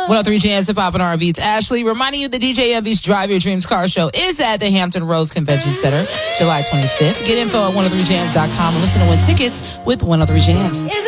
103 Jams Hip Hop and R&B. It's Ashley reminding you the DJ Envy's Drive Your Dreams car show is at the Hampton Roads Convention Center, July 25th. Get info at 103jams.com and listen to win tickets with 103 Jams.